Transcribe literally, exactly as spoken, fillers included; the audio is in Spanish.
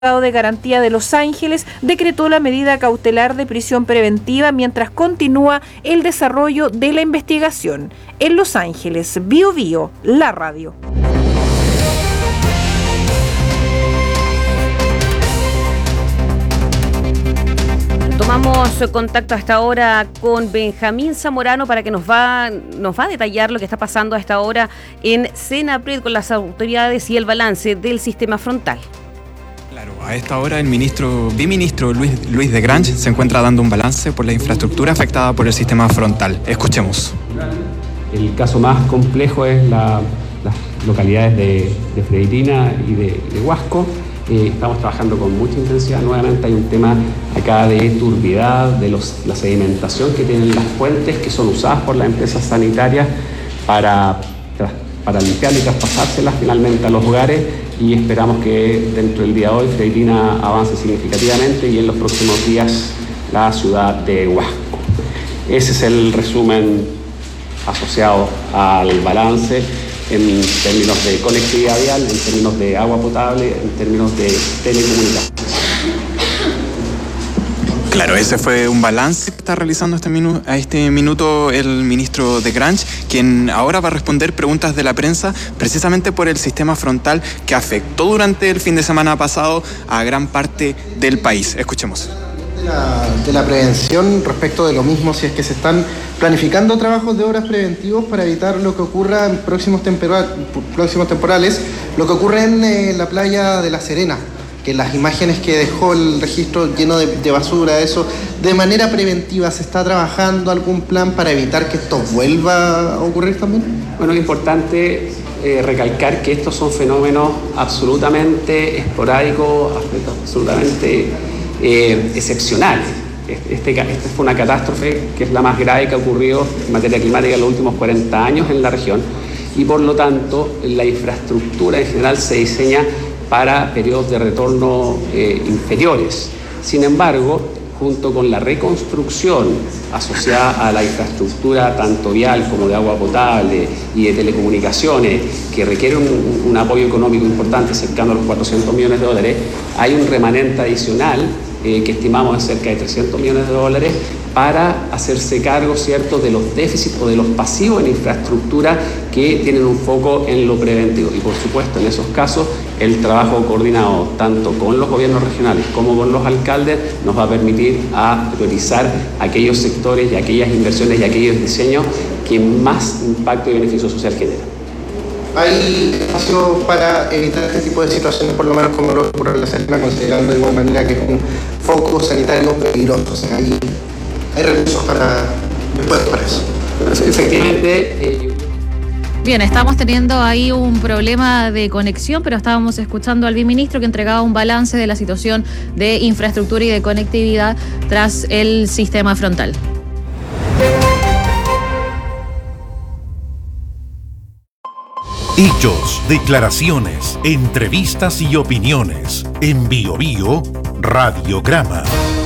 de Garantía de Los Ángeles decretó la medida cautelar de prisión preventiva mientras continúa el desarrollo de la investigación. En Los Ángeles, Bio Bio, la radio. Tomamos contacto a esta hora con Benjamín Zamorano para que nos va, nos va a detallar lo que está pasando a esta hora en Senapred con las autoridades y el balance del sistema frontal. Claro, a esta hora el ministro, biministro Luis, Luis de Grange se encuentra dando un balance por la infraestructura afectada por el sistema frontal. Escuchemos. El caso más complejo es la, las localidades de, de Freirina y de, de Huasco. Eh, estamos trabajando con mucha intensidad. Nuevamente hay un tema acá de turbidez, de los, la sedimentación que tienen las fuentes que son usadas por las empresas sanitarias para, para limpiar y traspasárselas finalmente a los hogares. Y esperamos que dentro del día de hoy Freirina avance significativamente y en los próximos días la ciudad de Huasco. Ese es el resumen asociado al balance en términos de conectividad vial, en términos de agua potable, en términos de telecomunicaciones. Claro, ese fue un balance que está realizando este minu- a este minuto el ministro de Grange, quien ahora va a responder preguntas de la prensa precisamente por el sistema frontal que afectó durante el fin de semana pasado a gran parte del país. Escuchemos. De la, de la prevención respecto de lo mismo, si es que se están planificando trabajos de obras preventivos para evitar lo que ocurra en próximos, tempora, próximos temporales, lo que ocurre en eh, la playa de La Serena, que las imágenes que dejó el registro lleno de, de basura, eso, de manera preventiva, ¿se está trabajando algún plan para evitar que esto vuelva a ocurrir también? Bueno, es importante eh, recalcar que estos son fenómenos absolutamente esporádicos, absolutamente eh, excepcionales. Este, esta fue una catástrofe que es la más grave que ha ocurrido en materia climática en los últimos cuarenta años en la región y por lo tanto la infraestructura en general se diseña para periodos de retorno eh, inferiores. Sin embargo, junto con la reconstrucción asociada a la infraestructura tanto vial como de agua potable y de telecomunicaciones, que requiere un, un apoyo económico importante, cercano a los cuatrocientos millones de dólares, hay un remanente adicional eh, que estimamos en cerca de trescientos millones de dólares para hacerse cargo, ¿cierto?, de los déficits o de los pasivos en infraestructura que tienen un foco en lo preventivo. Y por supuesto, en esos casos, el trabajo coordinado tanto con los gobiernos regionales como con los alcaldes nos va a permitir a priorizar aquellos sectores y aquellas inversiones y aquellos diseños que más impacto y beneficio social generan. ¿Hay espacio para evitar este tipo de situaciones, por lo menos como lo ocurre en La Serena, considerando de igual manera que es un foco sanitario peligroso? O sea, hay, hay recursos para, después para eso. Efectivamente. Eh, Bien, estamos teniendo ahí un problema de conexión, pero estábamos escuchando al biministro que entregaba un balance de la situación de infraestructura y de conectividad tras el sistema frontal. Hechos, declaraciones, entrevistas y opiniones. En Bio Bio, Radiograma.